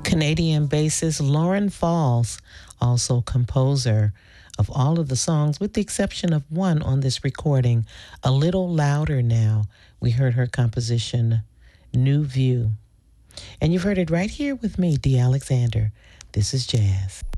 Canadian bassist Lauren Falls, also composer of all of the songs, with the exception of one on this recording, A Little Louder Now. We heard her composition, New View. And you've heard it right here with me, Dee Alexander. This is Jazz.